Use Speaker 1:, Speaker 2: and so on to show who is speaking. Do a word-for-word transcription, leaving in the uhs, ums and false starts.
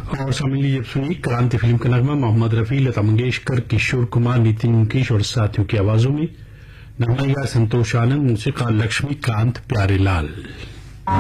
Speaker 1: और शामिल ये सुनी क्रांति फिल्म का नगमा मोहम्मद रफी, लता मंगेशकर, किशोर कुमार, नितिन मुकेश और साथियों की आवाजों में। नगमा संतोष आनंद, मूसिका लक्ष्मीकांत प्यारेलाल।